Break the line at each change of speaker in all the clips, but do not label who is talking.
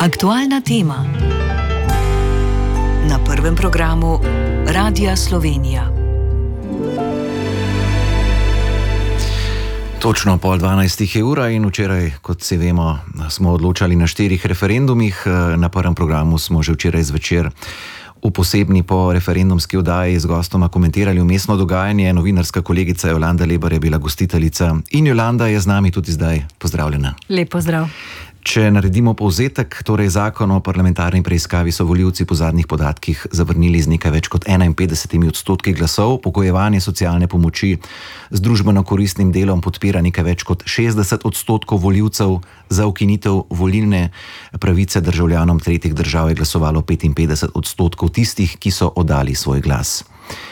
Aktualna tema na prvem programu Radia Slovenija.
Točno pol 12 je ura in včeraj, kot se vemo, smo odločali na 4 referendumih. Na prvem programu smo že včeraj zvečer v posebni po referendumski oddaji z gostoma komentirali vmesno dogajanje. Novinarska kolegica Jolanda Lebar je bila gostiteljica in Jolanda je z nami tudi zdaj. Pozdravljena.
Lep pozdrav.
Če naredimo povzetek, torej zakon o parlamentarni preiskavi so volivci po zadnjih podatkih zavrnili z nekaj več kot 51% glasov, pogojevanje socialne pomoči z družbeno koristnim delom podpira nekaj več kot 60% volivcev, za ukinitev volilne pravice državljanom tretjih držav je glasovalo 55% tistih, ki so oddali svoj glas.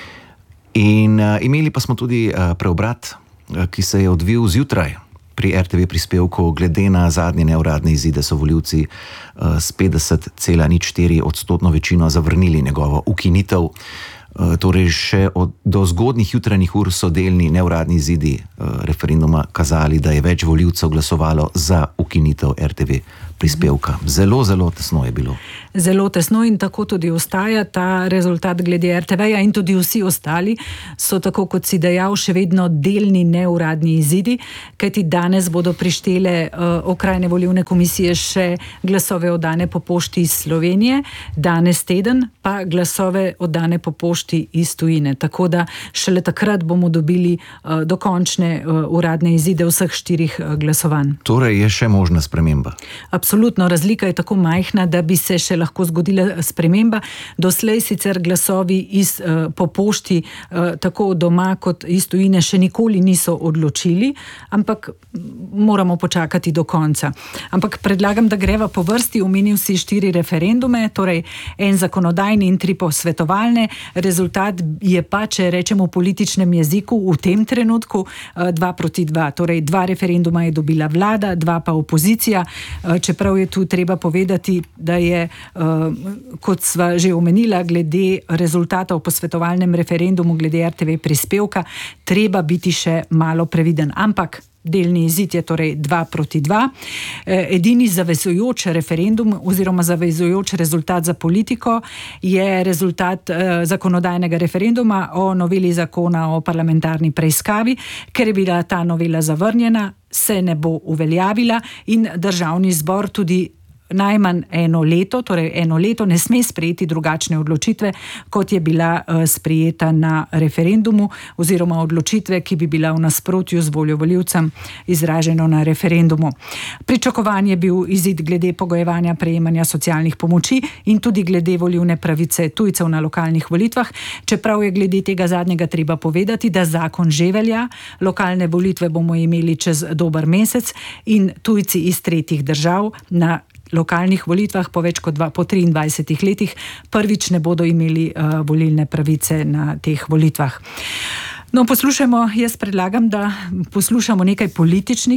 In imeli pa smo tudi preobrat, ki se je odvil zjutraj. Pri RTV prispevku glede na zadnje neuradne izide so volivci s 50,04% večino zavrnili njegovo ukinitev. Torej še do zgodnjih jutranjih ur so delni neuradni izidi referenduma kazali, da je več volivcev glasovalo za ukinitev RTV prispevka. Zelo, zelo tesno je bilo.
Zelo tesno in tako tudi ostaja ta rezultat glede RTV-ja in tudi vsi ostali so, tako kot si dejal, še vedno delni neuradni izidi, kajti danes bodo prištele okrajne volilne komisije še glasove oddane po pošti iz Slovenije, danes teden pa glasove oddane po pošti iz tujine. Tako da šele takrat bomo dobili dokončne uradne izide vseh 4 glasovanj.
Torej je še možna sprememba.
Absolutno, razlika je tako majhna, da bi se še lahko zgodila sprememba. Doslej sicer glasovi po pošti tako doma kot iz tujine še nikoli niso odločili, ampak moramo počakati do konca. Ampak predlagam, da greva po vrsti. Omenil si 4 referendume, torej en zakonodajni in 3 posvetovalne. Rezultat je pa, če rečemo v političnem jeziku, v tem trenutku 2-2. Torej 2 referenduma je dobila vlada, 2 pa opozicija. Čeprav je tu treba povedati, da je, kot sva že omenila, glede rezultatov posvetovalnem referendumu glede RTV prispevka, treba biti še malo previden. Ampak delni izid je torej 2-2. Edini zavezujoč referendum oziroma zavezujoč rezultat za politiko je rezultat zakonodajnega referenduma o noveli zakona o parlamentarni preiskavi. Ker je bila ta novela zavrnjena, se ne bo uveljavila in Državni zbor tudi najmanj 1 leto, torej 1 leto ne sme sprejeti drugačne odločitve, kot je bila sprejeta na referendumu oziroma odločitve, ki bi bila v nasprotju z voljo volivcem izraženo na referendumu. Pričakovan je bil izid glede pogojevanja prejemanja socialnih pomoči in tudi glede volilne pravice tujcev na lokalnih volitvah, čeprav je glede tega zadnjega treba povedati, da zakon že velja, lokalne volitve bomo imeli čez dober mesec in tujci iz tretjih držav na lokalnih volitvah po več kot po 23 letih prvič ne bodo imeli volilne pravice na teh volitvah. No, jaz predlagam, da poslušamo nekaj političnih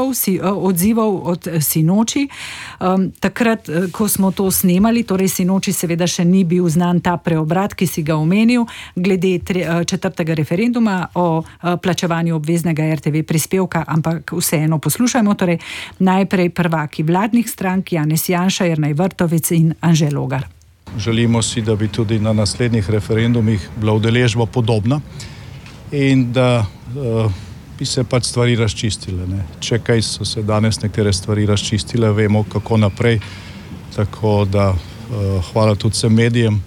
odzivov od sinoči. Takrat, ko smo to snemali, torej sinoči seveda še ni bil znan ta preobrat, ki si ga omenil, glede 4. referenduma o plačevanju obveznega RTV prispevka, ampak vseeno poslušajmo. Torej, najprej prvaki vladnih strank, Janez Janša, Jernej Vrtovec in Anže Logar.
Želimo si, da bi tudi na naslednjih referendumih bila udeležba podobna in da bi se pač stvari razčistile. Če kaj so se danes nekatere stvari razčistile, vemo kako naprej, tako da hvala tudi vsem medijem,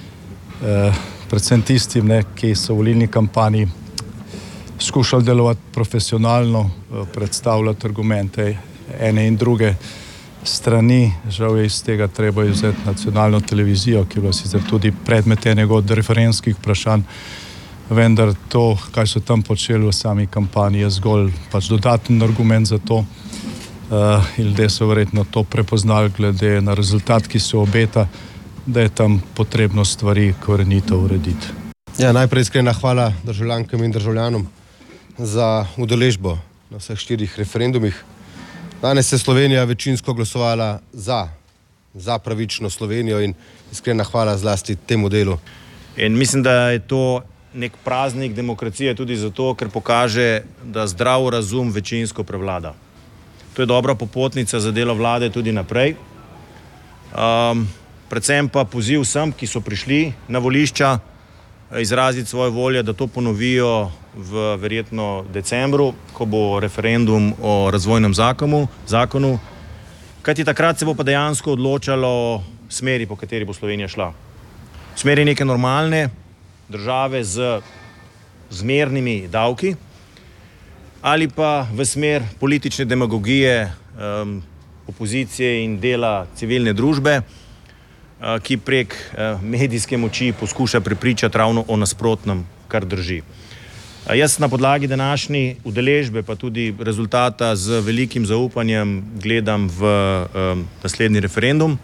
predvsem tistim, ki so v volilni kampanji skušali delovati profesionalno, predstavljati argumente ene in druge strani. Žal je iz tega treba vzeti nacionalno televizijo, ki je bila sicer tudi predmet enega od referendumskih vprašanj, vendar to, kaj so tam počeli v sami kampanji, je zgolj pač dodaten argument za to. Ljudje so verjetno to prepoznali glede na rezultat, ki se obeta, da je tam potrebno stvari korenito urediti.
Ja, najprej iskrena hvala državljankam in državljanom za udeležbo na vseh 4 referendumih. Danes je Slovenija večinsko glasovala za pravično Slovenijo in iskrena hvala zlasti temu delu.
In mislim, da je to nek praznik demokracije tudi zato, ker pokaže, da zdrav razum večinsko prevlada. To je dobra popotnica za delo vlade tudi naprej. Predvsem pa poziv vsem, ki so prišli na volišča, izraziti svojo voljo, da to ponovijo v verjetno decembru, ko bo referendum o razvojnem zakonu, kajti takrat se bo pa dejansko odločalo o smeri, po kateri bo Slovenija šla. V smeri neke normalne države z zmernimi davki ali pa v smer politične demagogije opozicije in dela civilne družbe, ki prek medijske moči poskuša prepričati ravno o nasprotnem, kar drži. Jaz na podlagi današnje udeležbe, pa tudi rezultata z velikim zaupanjem gledam v naslednji referendum.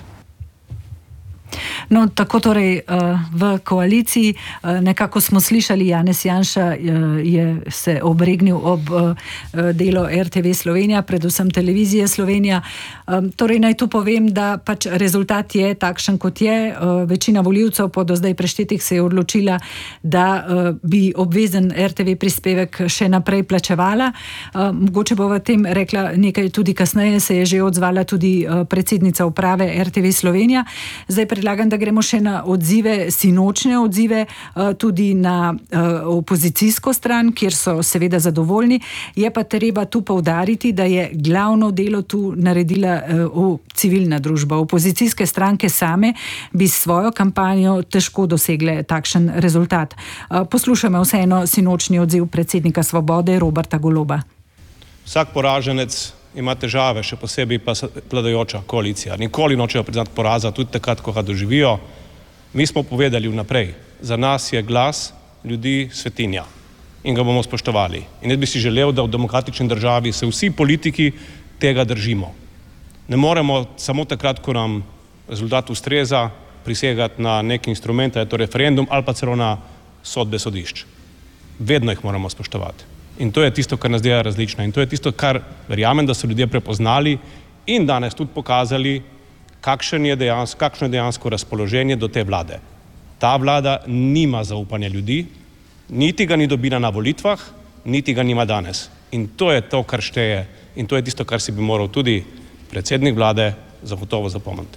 No, tako torej v koaliciji nekako smo slišali, Janez Janša je se obregnil ob delo RTV Slovenija, predvsem televizije Slovenija. Torej naj tu povem, da pač rezultat je takšen, kot je. Večina volivcev po do zdaj preštetih se je odločila, da bi obvezen RTV prispevek še naprej plačevala. Mogoče bo v tem rekla nekaj tudi kasneje, se je že odzvala tudi predsednica uprave RTV Slovenija. Zdaj predlagam, da gremo še na odzive, sinočne odzive, tudi na opozicijsko stran, kjer so seveda zadovoljni. Je pa treba tu poudariti, da je glavno delo tu naredila civilna družba. Opozicijske stranke same bi s svojo kampanjo težko dosegle takšen rezultat. Poslušajmo vseeno sinočni odziv predsednika Svobode Roberta Goloba.
Vsak poraženec ima težave, še posebej pa vladajoča koalicija. Nikoli nočejo priznati poraza, tudi takrat, ko ga doživijo. Mi smo povedali vnaprej, za nas je glas ljudi svetinja in ga bomo spoštovali. In jaz bi si želel, da v demokratični državi se vsi politiki tega držimo. Ne moremo samo takrat, ko nam rezultat ustreza, prisegati na neki instrument, je to referendum ali pa celo na sodbe sodišč. Vedno jih moramo spoštovati. In to je tisto, kar nas dela različno. In to je tisto, kar verjamem, da so ljudje prepoznali in danes tudi pokazali, kakšno je dejansko razpoloženje do te vlade. Ta vlada nima zaupanja ljudi, niti ga ni dobila na volitvah, niti ga nima danes. In to je to, kar šteje. In to je tisto, kar si bi moral tudi predsednik vlade zagotovo zapomniti.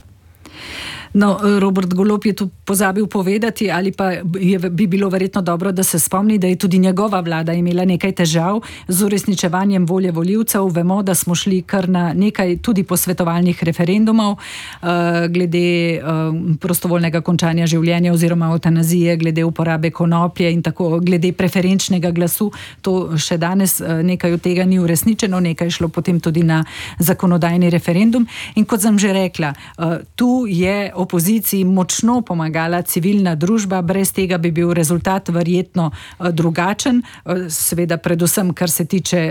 No, Robert Golob je tu pozabil povedati, ali pa bi bilo verjetno dobro, da se spomni, da je tudi njegova vlada imela nekaj težav z uresničevanjem volje volivcev. Vemo, da smo šli kar na nekaj tudi posvetovalnih referendumov glede prostovoljnega končanja življenja oziroma eutanazije, glede uporabe konoplje in tako, glede preferenčnega glasu. To še danes nekaj od tega ni uresničeno, nekaj je šlo potem tudi na zakonodajni referendum. In kot sem že rekla, tu je opoziciji močno pomagala civilna družba, brez tega bi bil rezultat verjetno drugačen, seveda predvsem, kar se tiče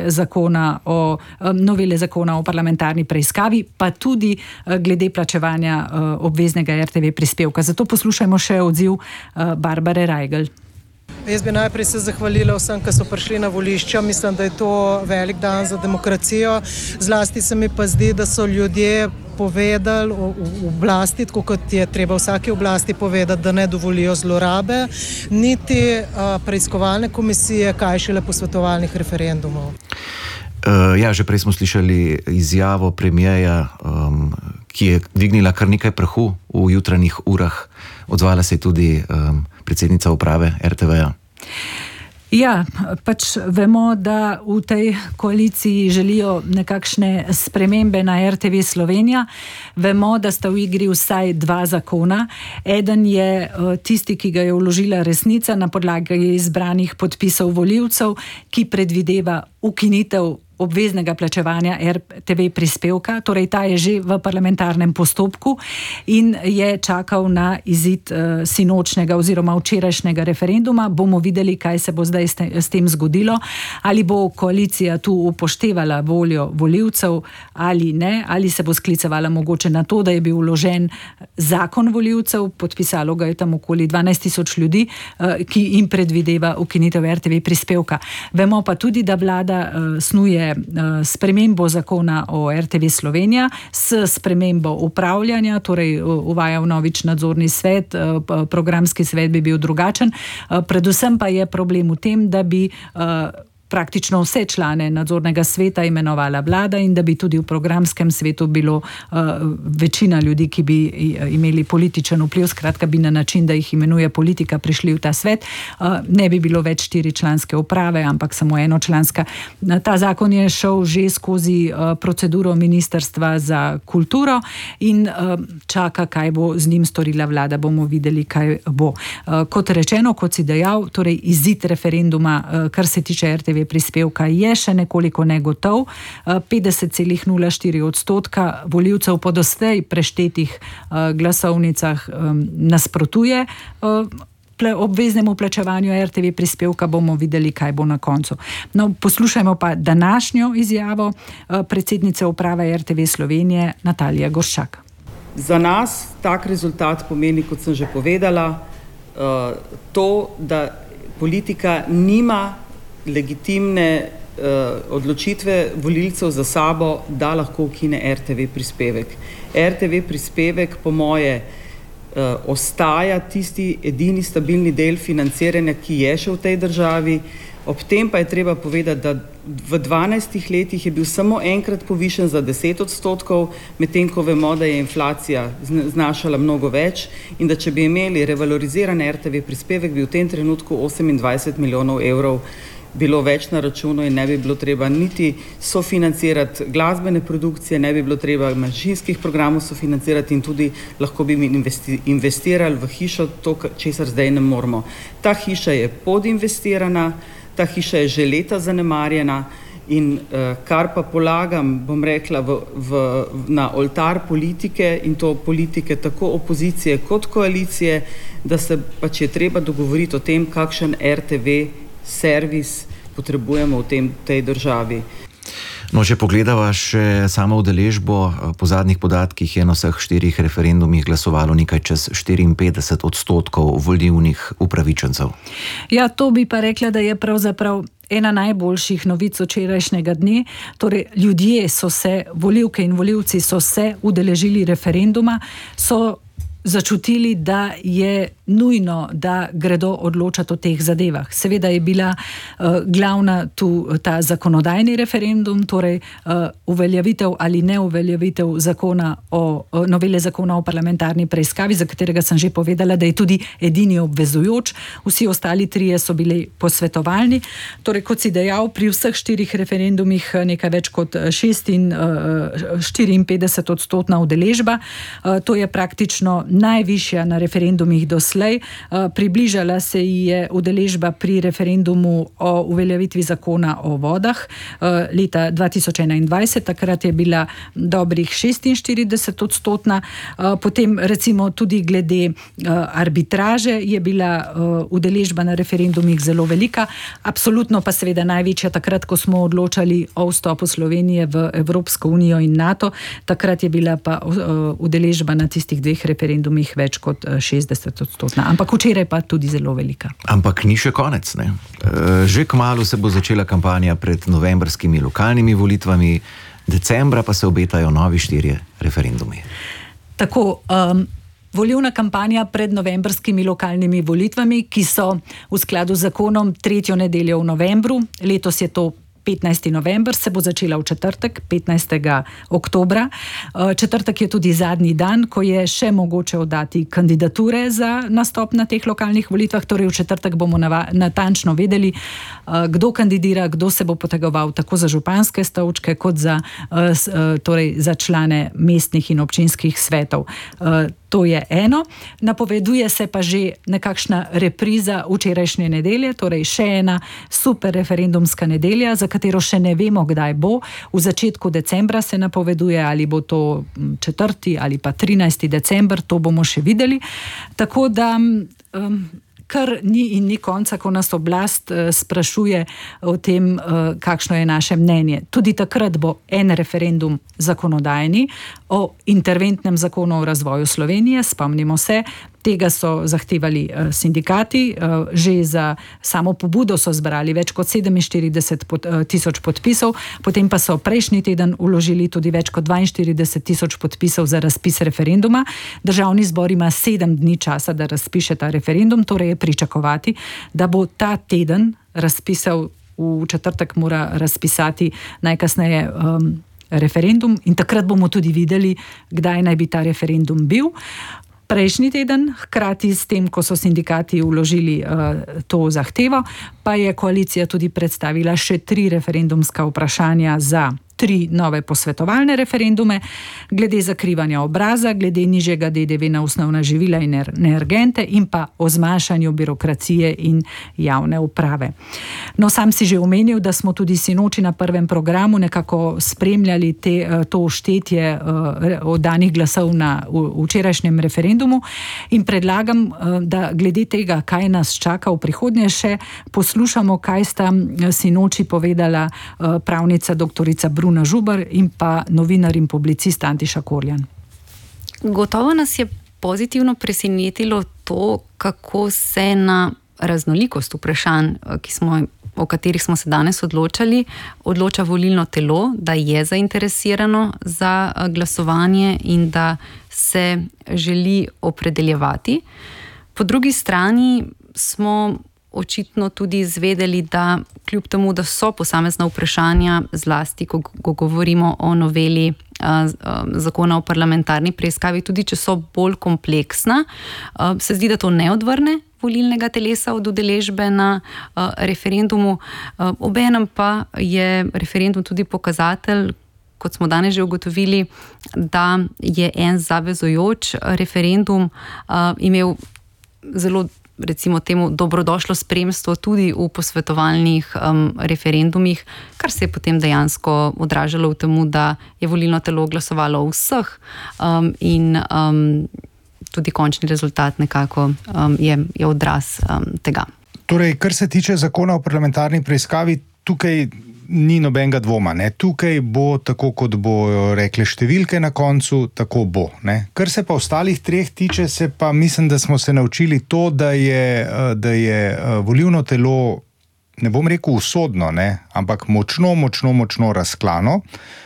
novele zakona o parlamentarni preiskavi, pa tudi glede plačevanja obveznega RTV prispevka. Zato poslušajmo še odziv Barbare Rajgl.
Jaz bi najprej se zahvalila vsem, ki so prišli na volišča. Mislim, da je to velik dan za demokracijo. Zlasti se mi pa zdi, da so ljudje povedali v oblasti, tako kot je treba vsaki oblasti povedati, da ne dovolijo zlorabe, niti preiskovalne komisije, kaj šele posvetovalnih referendumov.
Ja, že prej smo slišali izjavo premierja, ki je dvignila kar nekaj prahu v jutranjih urah. Odzvala se je tudi predsednica uprave RTV-ja.
Ja, pač vemo, da v tej koaliciji želijo nekakšne spremembe na RTV Slovenija. Vemo, da sta v igri vsaj dva zakona. Eden je tisti, ki ga je vložila Resnica na podlagi izbranih podpisov volivcev, ki predvideva ukinitev obveznega plačevanja RTV prispevka, torej ta je že v parlamentarnem postopku in je čakal na izid sinočnega oziroma včerajšnjega referenduma. Bomo videli, kaj se bo zdaj s tem zgodilo, ali bo koalicija tu upoštevala voljo volivcev ali ne, ali se bo sklicevala mogoče na to, da je bil vložen zakon volivcev, podpisalo ga je tam okoli 12,000 ljudi, ki jim predvideva ukinitev RTV prispevka. Vemo pa tudi, da vlada snuje spremembo zakona o RTV Slovenija s spremembo upravljanja, torej uvaja novič nadzorni svet, programski svet bi bil drugačen. Predvsem pa je problem v tem, da bi praktično vse člane nadzornega sveta imenovala vlada in da bi tudi v programskem svetu bilo večina ljudi, ki bi imeli političen vpliv, skratka bi na način, da jih imenuje politika, prišli v ta svet. Ne bi bilo več 4-članske uprave, ampak samo 1-članska. Ta zakon je šel že skozi proceduro Ministrstva za kulturo in čaka, kaj bo z njim storila vlada. Bomo videli, kaj bo. Kot rečeno, kot si dejal, torej izid referenduma, kar se tiče RTV prispevka, je še nekoliko negotov. 50,04% volivcev po doslej preštetih glasovnicah nasprotuje obveznemu plačevanju RTV prispevka. Bomo videli, kaj bo na koncu. No, poslušajmo pa današnjo izjavo predsednice uprave RTV Slovenije Natalije Gorščak.
Za nas tak rezultat pomeni, kot sem že povedala, to, da politika nima legitimne odločitve volilcev za sabo, da lahko ukine RTV prispevek. RTV prispevek, po moje, ostaja tisti edini stabilni del financiranja, ki je še v tej državi. Ob tem pa je treba povedati, da v 12 letih je bil samo enkrat povišen za 10%, medtem ko vemo, da je inflacija znašala mnogo več in da če bi imeli revaloriziran RTV prispevek, bi v tem trenutku 28 milijonov evrov bilo več na računu in ne bi bilo treba niti sofinancirati glasbene produkcije, ne bi bilo treba manjšinskih programov sofinancirati in tudi lahko bi investirali v hišo, to, česar zdaj ne moremo. Ta hiša je podinvestirana, ta hiša je že leta zanemarjena in kar pa polagam, bom rekla, na oltar politike in to politike tako opozicije kot koalicije, da se pač je treba dogovoriti o tem, kakšen RTV servis potrebujemo v tej državi.
No, če pogledava še samo udeležbo, po zadnjih podatkih je na vseh 4 referendumih glasovalo nekaj čez 54% volilnih upravičencev.
Ja, to bi pa rekla, da je pravzaprav ena najboljših novic včerajšnjega dne. Torej, ljudje so se, volivke in volivci so se udeležili referenduma, so začutili, da je nujno, da gredo odločati o teh zadevah. Seveda je bila glavna tu ta zakonodajni referendum, torej uveljavitev ali neuveljavitev novele zakona o parlamentarni preiskavi, za katerega sem že povedala, da je tudi edini obvezujoč. Vsi ostali 3 so bili posvetovalni. Torej, kot si dejal, pri vseh 4 referendumih nekaj več kot 54% udeležba. To je praktično najvišja na referendumih doslej. Približala se je udeležba pri referendumu o uveljavitvi zakona o vodah leta 2021, takrat je bila dobrih 46%. Potem recimo tudi glede arbitraže je bila udeležba na referendumih zelo velika, absolutno pa seveda največja takrat, ko smo odločali o vstopu Slovenije v Evropsko unijo in NATO, takrat je bila pa udeležba na tistih 2 referendumih več kot 60%. Ampak včeraj pa tudi zelo velika.
Ampak ni še konec, ne? Že kmalu se bo začela kampanja pred novembrskimi lokalnimi volitvami, decembra pa se obetajo novi 4 referendumi.
Tako, volilna kampanja pred novembrskimi lokalnimi volitvami, ki so v skladu z zakonom 3. nedeljo v novembru, letos je to 15. november, se bo začela v četrtek, 15. oktobra. Četrtek je tudi zadnji dan, ko je še mogoče oddati kandidature za nastop na teh lokalnih volitvah. Torej v četrtek bomo natančno vedeli, kdo kandidira, kdo se bo potegoval tako za županske stolčke, kot za člane mestnih in občinskih svetov. To je eno. Napoveduje se pa že nekakšna repriza včerajšnje nedelje, torej še ena super referendumska nedelja, za katero še ne vemo, kdaj bo. V začetku decembra se napoveduje, ali bo to 4. ali pa 13. december, to bomo še videli. Tako da kar ni in ni konca, ko nas oblast sprašuje o tem, kakšno je naše mnenje. Tudi takrat bo en referendum zakonodajni o interventnem zakonu o razvoju Slovenije. Spomnimo se, tega so zahtevali sindikati, že za samo pobudo so zbrali več kot 47,000 podpisov, potem pa so prejšnji teden vložili tudi več kot 42,000 podpisov za razpis referenduma. Državni zbor ima 7 dni časa, da razpiše ta referendum, torej je pričakovati, da bo ta teden razpisal v četrtek mora razpisati najkasneje referendum in takrat bomo tudi videli, kdaj naj bi ta referendum bil. Prejšnji teden, hkrati s tem, ko so sindikati vložili to zahtevo, pa je koalicija tudi predstavila še 3 referendumska vprašanja za 3 nove posvetovalne referendume, glede zakrivanja obraza, glede nižjega DDV na osnovna živila in energente in pa o zmanjšanju birokracije in javne uprave. No, sam si že omenil, da smo tudi sinoči na prvem programu nekako spremljali to štetje oddanih glasov na včerajšnjem referendumu in predlagam, da glede tega, kaj nas čaka v prihodnje, še poslušamo, kaj sta sinoči povedala pravnica doktorica Bruna Žubar in pa novinar in publicist Antiša Korjan.
Gotovo nas je pozitivno presenetilo to, kako se na raznolikost vprašanj, o katerih smo se danes odločali, odloča volilno telo, da je zainteresirano za glasovanje in da se želi opredeljevati. Po drugi strani smo očitno tudi izvedeli, da kljub temu, da so posamezna vprašanja, zlasti, ko govorimo o noveli zakona o parlamentarni preiskavi, tudi če so bolj kompleksna, se zdi, da to ne odvrne volilnega telesa od udeležbe na referendumu. Obenem pa je referendum tudi pokazatelj, kot smo danes že ugotovili, da je en zavezujoč referendum imel zelo, recimo temu, dobrodošlo spremstvo tudi v posvetovalnih referendumih, kar se je potem dejansko odražalo v temu, da je volilno telo glasovalo o vseh in tudi končni rezultat nekako je odraz tega.
Torej, kar se tiče zakona o parlamentarni preiskavi, tukaj ni nobenega dvoma. Ne? Tukaj bo tako, kot bo rekle številke na koncu, tako bo. Ne? Kar se pa ostalih 3 tiče, se pa mislim, da smo se naučili to, da je volilno telo, ne bom rekel usodno, ne? Ampak močno razklano,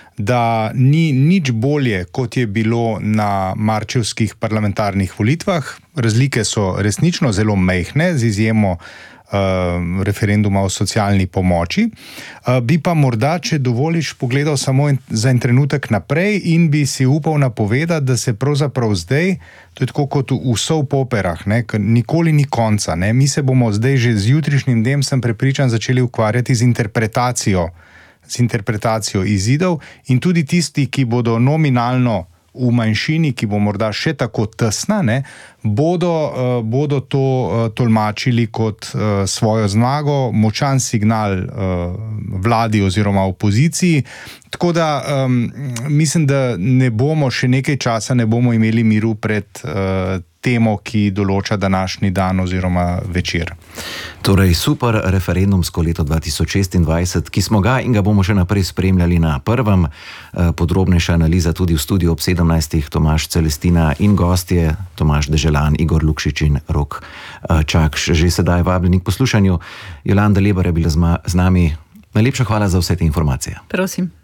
da ni nič bolje, kot je bilo na marčevskih parlamentarnih volitvah. Razlike so resnično zelo majhne, z izjemo referenduma o socialni pomoči. Bi pa morda, če dovoliš, pogledal samo za en trenutek naprej in bi si upal napovedati, da se pravzaprav zdaj, to je tako kot v soap operah, ne, nikoli ni konca. Ne. Mi se bomo zdaj že z jutrišnjim dnem, sem prepričan, začeli ukvarjati z interpretacijo izidov in tudi tisti, ki bodo nominalno v manjšini, ki bo morda še tako tesna, ne, bodo to tolmačili kot svojo zmago, močan signal vladi oziroma opoziciji. Tako da mislim, da ne bomo še nekaj časa ne bomo imeli miru pred temo, ki določa današnji dan oziroma večer.
Torej, super referendumsko leto 2026, ki smo ga in ga bomo še naprej spremljali na prvem. Podrobnejša analiza tudi v studiu ob 17. Tomaž Celestina in gostje Tomaž Deželan, Igor Lukšič in Rok Čakš. Že sedaj vabljeni k poslušanju. Jolanda Lebar je bila z nami. Najlepša hvala za vse te informacije.
Prosim.